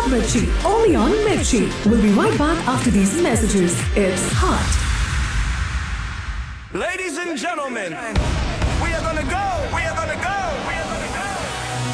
Mirchi, only on Mirchi. We'll be right back after these messages. It's hot. Ladies and gentlemen, we are gonna go. We are gonna go.